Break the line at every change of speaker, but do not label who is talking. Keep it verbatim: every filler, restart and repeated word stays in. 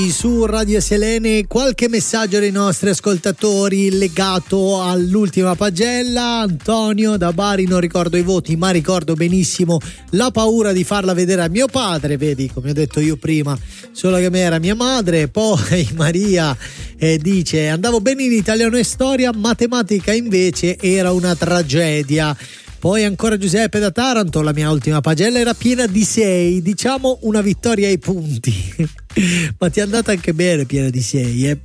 qui su Radio Selene. Qualche messaggio dei nostri ascoltatori legato all'ultima pagella. Antonio da Bari: non ricordo i voti, ma ricordo benissimo la paura di farla vedere a mio padre. Vedi, come ho detto io prima, solo che me era mia madre. Poi Maria eh, dice: andavo bene in italiano e storia, matematica invece era una tragedia. Poi ancora Giuseppe da Taranto: la mia ultima pagella era piena di sei, diciamo una vittoria ai punti. Ma ti è andata anche bene, piena di sei, eh?